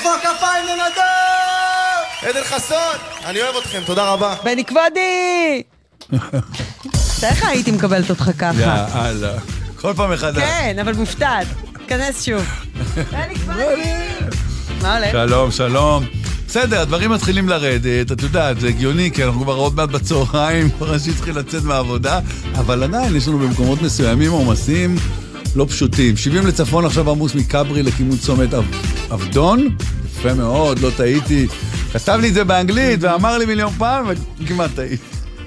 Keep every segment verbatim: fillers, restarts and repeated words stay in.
מחיאות כפיים לנדב! עדן חסון, אני אוהב אתכם, תודה רבה. בני כבודי! איך הייתי מקבלת אותך ככה? יאללה, כל פעם מחדש. כן, אבל מופתעת. כנס שוב. בני כבודי! מה הולך? שלום, שלום. בסדר, הדברים מתחילים לרדת, את יודעת, זה הגיוני, כי אנחנו כבר עוד מעט בצהריים, כבר שהתחיל לצאת מהעבודה, אבל עדיין יש לנו במקומות מסוימים עומסים לא פשוטים. שבעים לצפון עכשיו עמוס מקברי לכיוון צומת אבדון, יפה מאוד, לא טעיתי. כתב לי את זה באנגלית ואמר לי מיליון פעם, וכמעט טעיתי.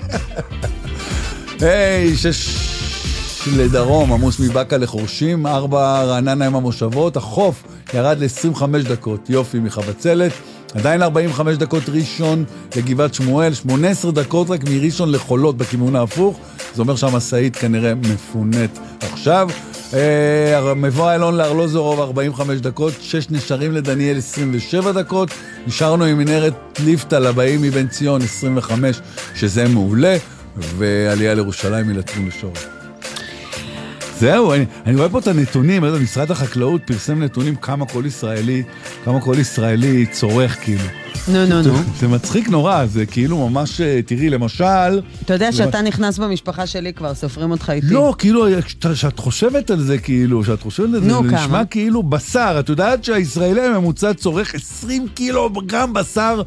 היי, שש לדרום, עמוס מבקה לחורשים, ארבע רעננה עם המושבות, החוף ירד ל-עשרים וחמש דקות, יופי מחבצלת, עדיין ארבעים וחמש דקות ראשון לגבעת שמואל, שמונה עשרה דקות רק מראשון לחולות בכיוון ההפוך, זה אומר שהמסעית כנראה מפונית עכשיו. אה, מבוא אלון לארלוזורוב ארבעים וחמש דקות, שש נשארים לדניאל עשרים ושבע דקות, נשארנו עם מנהרת ליפטה לבאים מבן ציון עשרים וחמש, שזה מעולה, ועלייה לירושלים מלטרון לשור. זהו, אני, אני רואה פה את הנתונים, משרד החקלאות פרסם נתונים כמה כל ישראלי, כמה כל ישראלי צורך כאילו. נו, נו, נו. זה מצחיק נורא, זה כאילו ממש, תראי, למשל... אתה יודע שאתה נכנס במשפחה שלי כבר, סופרים אותך איתי. לא, כאילו, שאת חושבת על זה כאילו, שאת חושבת על זה, זה נשמע כאילו בשר. את יודעת שהישראלי הממוצע צורך עשרים קילו גרם בשר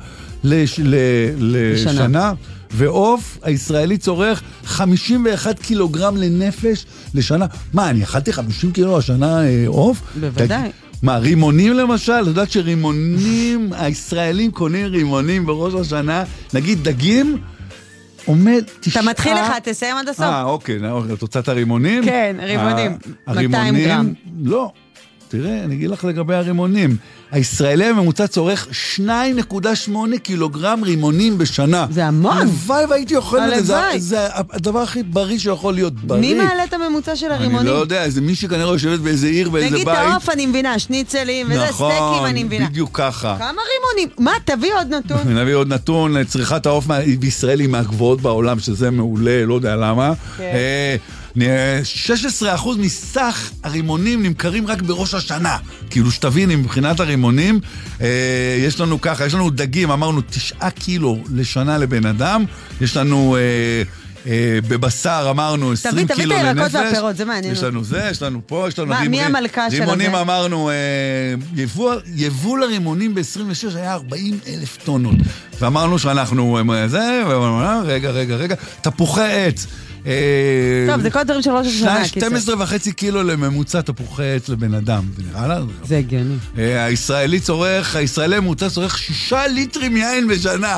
לשנה, ואוף, הישראלי צורך חמישים ואחד קילוגרם לנפש לשנה. מה, אני אכלתי חמישים קילו השנה אוף? בוודאי. מה, רימונים למשל? את יודעת שרימונים, הישראלים קונים רימונים בראש השנה, נגיד דגים, עומד תשעה... אתה מתחיל לך, תסיים עד הסוף. אה, אוקיי, את רוצה את הרימונים? כן, רימונים, מאתיים גרם. לא, תראה, אני אגיד לך לגבי הרימונים. הישראלי הממוצע צורך שתיים נקודה שמונה קילוגרם רימונים בשנה. זה המון. הלוואי והייתי אוכל את זה. זה הדבר הכי בריא שיכול להיות בריא. מי מעלה את הממוצע של הרימונים? אני לא יודע, זה מי שכנראה יושבת באיזה עיר, באיזה בית. נגיד את העוף אני מבינה, שניצלים, וזה סטייקים אני מבינה. נכון, בדיוק ככה. כמה רימונים? מה, תביא עוד נתון. נביא עוד נתון, צריכת העוף בישראל היא מהגבוהות בעולם, שזה מעולה, לא יודע למה. שש עשרה אחוז מסך הרימונים נמכרים רק בראש השנה. כאילו שתבין, מבחינת הרימונים, אה, יש לנו ככה, יש לנו דגים, אמרנו תשעה קילו לשנה לבן אדם, יש לנו... אה, אה, בבשר אמרנו עשרים תביא, קילו תביא לנפש. תביא את הירקות והפירות, זה מעניין. יש לנו זה, יש לנו פה, יש לנו... מה, מי המלכה של רימונים הזה? אמרנו, אה, יבוא, יבוא לרימונים ב-עשרים ושש היה ארבעים אלף טונות. ואמרנו שאנחנו... זה, רגע, רגע, רגע, תפוחי עץ. טוב, זה כל דברים של ראש השנה. שתים עשרה וחצי קילו לממוצע תפוחי עץ לבן אדם. זה הגיוני. הישראלי צורך, הישראלי ממוצע צורך שישה ליטרים יין בשנה.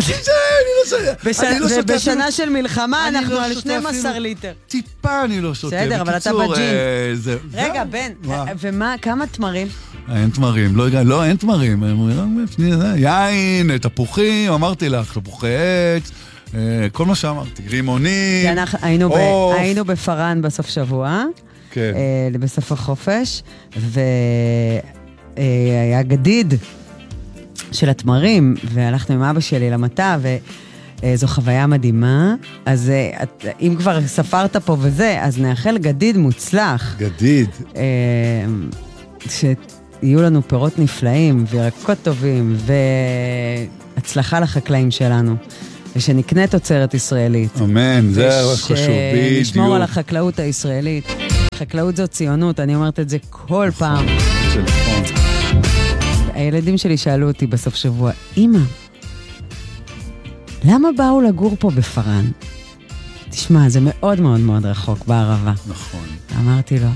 ובשנה של מלחמה אנחנו על שנים עשר ליטר. טיפה אני לא שותה. בסדר, אבל אתה בג'ין. רגע, בן, ומה, כמה תמרים? אין תמרים, לא, אין תמרים. יין, תפוחים, אמרתי לך, תפוחי עץ. כל מה שאמרתי, רימונים, עוף. היינו בפרן בסוף שבוע, בסוף החופש, והיה גדיד של התמרים, והלכנו עם אבא שלי למטה, וזו חוויה מדהימה. אז אם כבר ספרת פה וזה, אז נאחל גדיד מוצלח. גדיד. שיהיו לנו פירות נפלאים, וירקות טובים, והצלחה לחקלאים שלנו. ושנקנה תוצרת ישראלית. אמן, זה חשוב, בדיוק. שנשמור על החקלאות הישראלית. חקלאות זו ציונות, אני אומרת את זה כל פעם. הילדים שלי שאלו אותי בסוף שבוע, אמא, למה באו לגור פה בפרן? תשמע, זה מאוד מאוד מאוד רחוק בערבה. נכון. אמרתי לו,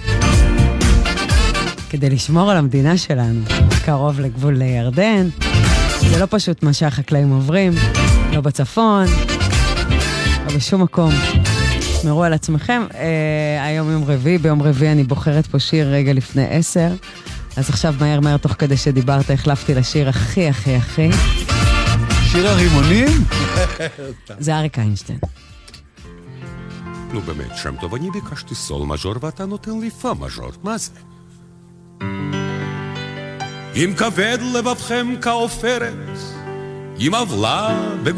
כדי לשמור על המדינה שלנו, קרוב לגבול לירדן, זה לא פשוט מה שהחקלאים עוברים, לא בצפון, לא בשום מקום. שמרו על עצמכם. אה, היום יום רביעי, ביום רביעי אני בוחרת פה שיר רגע לפני עשר, אז עכשיו מהר מהר תוך כדי שדיברת, החלפתי לשיר הכי הכי הכי. שיר הרימונים? זה אריק איינשטיין. נו באמת, שם טוב, אני ביקשתי סול מז'ור ואתה נותן לי פה מז'ור, מה זה? אם כבד לבבכם כעופרת, אם עבלה